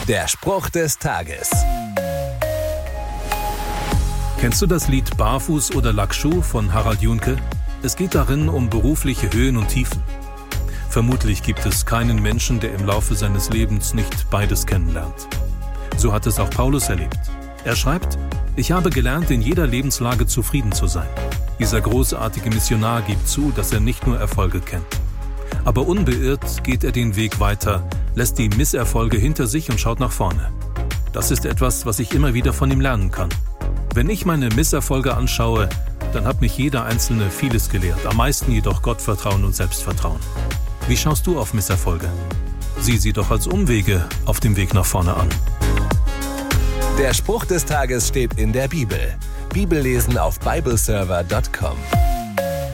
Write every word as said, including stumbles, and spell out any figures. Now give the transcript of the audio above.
Der Spruch des Tages. Kennst du das Lied Barfuß oder Lackschuh von Harald Junke? Es geht darin um berufliche Höhen und Tiefen. Vermutlich gibt es keinen Menschen, der im Laufe seines Lebens nicht beides kennenlernt. So hat es auch Paulus erlebt. Er schreibt: Ich habe gelernt, in jeder Lebenslage zufrieden zu sein. Dieser großartige Missionar gibt zu, dass er nicht nur Erfolge kennt. Aber unbeirrt geht er den Weg weiter, lässt die Misserfolge hinter sich und schaut nach vorne. Das ist etwas, was ich immer wieder von ihm lernen kann. Wenn ich meine Misserfolge anschaue, dann hat mich jeder Einzelne vieles gelehrt, am meisten jedoch Gottvertrauen und Selbstvertrauen. Wie schaust du auf Misserfolge? Sieh sie doch als Umwege auf dem Weg nach vorne an. Der Spruch des Tages steht in der Bibel. Bibellesen auf bibleserver punkt com.